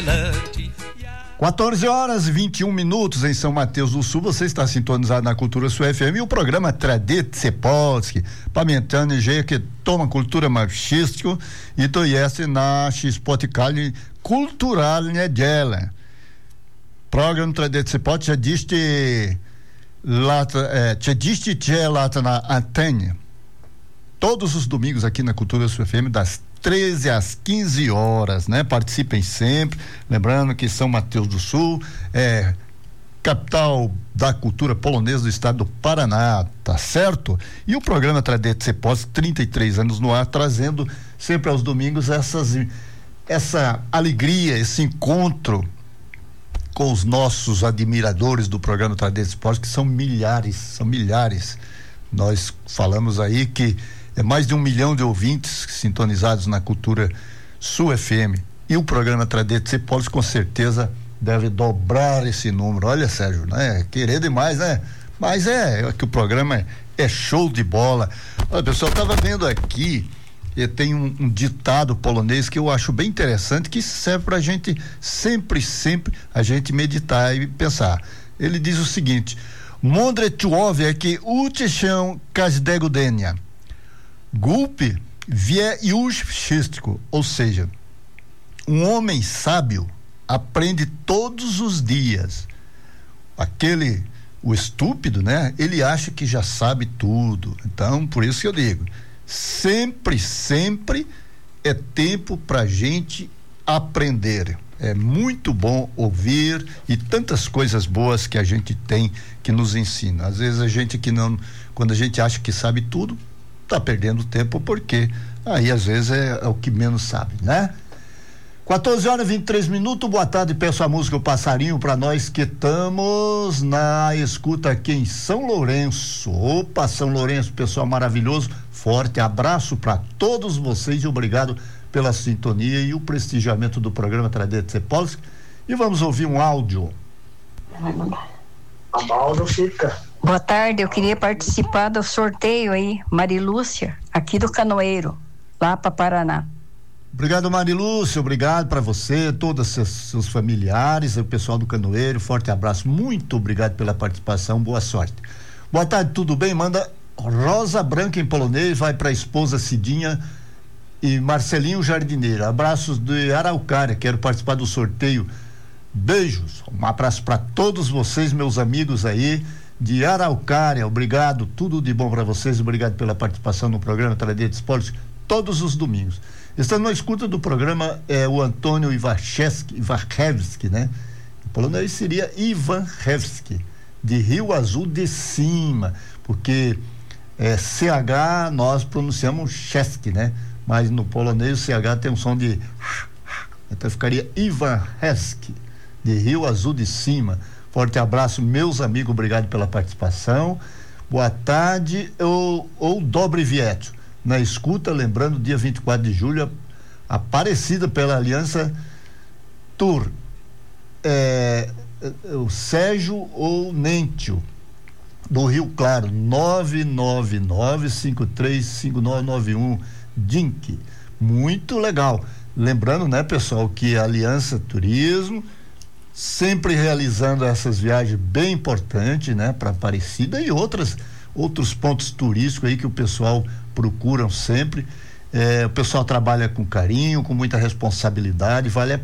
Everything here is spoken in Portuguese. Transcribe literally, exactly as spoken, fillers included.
quatorze horas e vinte e um minutos em São Mateus do Sul. Você está sintonizado na Cultura Sul F M e o programa Tradice Polski, pamentando e que toma cultura marxística e to jest nasz spotkanie kulturalne dziele. Program Tradice Polski já diste lata, é, já diste cie lata na antenne. Todos os domingos aqui na Cultura Sul F M, das treze às quinze horas, né? Participem sempre, lembrando que São Mateus do Sul é capital da cultura polonesa do estado do Paraná, tá certo? E o programa Tradice Polski, trinta e três anos no ar, trazendo sempre aos domingos essas, essa alegria, esse encontro com os nossos admiradores do programa Tradice Polski, que são milhares, são milhares. Nós falamos aí que é mais de um milhão de ouvintes sintonizados na Cultura Sul F M, e o programa Tradice Polski com certeza deve dobrar esse número. Olha, Sérgio, né? Querer demais, né? Mas é, é que o programa é, é show de bola. Olha, pessoal, eu tava vendo aqui, e tem um, um ditado polonês que eu acho bem interessante, que serve pra gente sempre, sempre a gente meditar e pensar. Ele diz o seguinte: mądry człowiek uczy się każdego dnia. Głupi wie już wszystko, ou seja, um homem sábio aprende todos os dias. Aquele, o estúpido, né? Ele acha que já sabe tudo. Então, por isso que eu digo, sempre, sempre é tempo pra gente aprender. É muito bom ouvir, e tantas coisas boas que a gente tem que nos ensina. Às vezes a gente que não, quando a gente acha que sabe tudo, tá perdendo tempo, porque aí às vezes é, é o que menos sabe, né? quatorze horas e vinte e três minutos. Boa tarde, peço a música O Passarinho para nós que estamos na escuta aqui em São Lourenço. Opa, São Lourenço, pessoal maravilhoso, forte abraço para todos vocês e obrigado pela sintonia e o prestigiamento do programa Tradice Polski. E vamos ouvir um áudio. O áudio fica. Boa tarde, eu queria participar do sorteio aí, Marilúcia, aqui do Canoeiro, lá para Paraná. Obrigado, Marilúcia, obrigado para você, todos os seus familiares, o pessoal do Canoeiro, forte abraço, muito obrigado pela participação, boa sorte. Boa tarde, tudo bem? Manda Rosa Branca em polonês, vai para a esposa Cidinha e Marcelinho Jardineiro. Abraços de Araucária, quero participar do sorteio. Beijos, um abraço para todos vocês, meus amigos aí de Araucária, obrigado, tudo de bom para vocês, obrigado pela participação no programa Tradice Polski todos os domingos. Estando na escuta do programa é o Antônio Iwaszewski, Iwaszewski, né? Em polonês seria Iwanchewski, de Rio Azul de Cima, porque é, C H nós pronunciamos Chesky, né? Mas no polonês o C H tem um som de, então ficaria Iwanchewski, de Rio Azul de Cima. Forte abraço, meus amigos, obrigado pela participação. Boa tarde, ou, ou dobre vietro. Na escuta, lembrando, dia vinte e quatro de julho, Aparecida pela Aliança Tour. É, o Sérgio ou Nentio, do Rio Claro, nove nove nove, cinco três cinco nove nove um, Dink. Muito legal. Lembrando, né, pessoal, que a Aliança Turismo sempre realizando essas viagens bem importantes, né, para Aparecida e outras outros pontos turísticos aí que o pessoal procuram sempre. É, o pessoal trabalha com carinho, com muita responsabilidade, vale a